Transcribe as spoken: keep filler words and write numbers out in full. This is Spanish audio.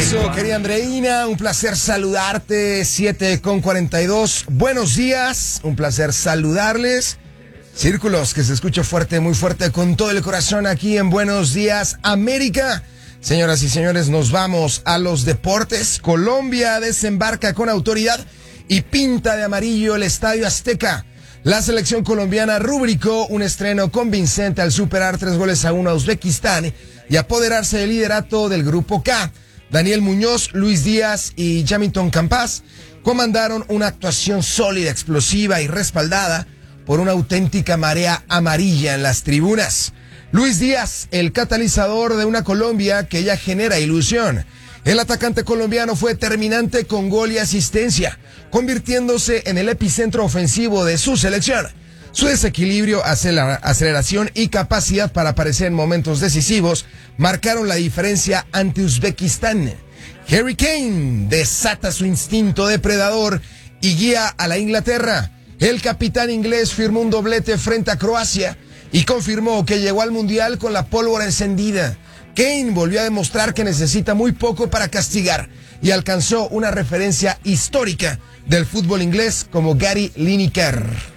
Eso, querida Andreina, un placer saludarte, siete con cuarenta y dos. Buenos días, un placer saludarles. Círculos, que se escucha fuerte, muy fuerte, con todo el corazón aquí en Buenos Días, América. Señoras y señores, nos vamos a los deportes. Colombia desembarca con autoridad y pinta de amarillo el Estadio Azteca. La selección colombiana rubricó un estreno convincente al superar tres goles a uno a Uzbekistán y apoderarse del liderato del Grupo K. Daniel Muñoz, Luis Díaz y Jamilton Campas comandaron una actuación sólida, explosiva y respaldada por una auténtica marea amarilla en las tribunas. Luis Díaz, el catalizador de una Colombia que ya genera ilusión. El atacante colombiano fue determinante con gol y asistencia, convirtiéndose en el epicentro ofensivo de su selección. Su desequilibrio, aceleración y capacidad para aparecer en momentos decisivos marcaron la diferencia ante Uzbekistán. Harry Kane desata su instinto depredador y guía a la Inglaterra. El capitán inglés firmó un doblete frente a Croacia y confirmó que llegó al Mundial con la pólvora encendida. Kane volvió a demostrar que necesita muy poco para castigar y alcanzó una referencia histórica del fútbol inglés como Gary Lineker.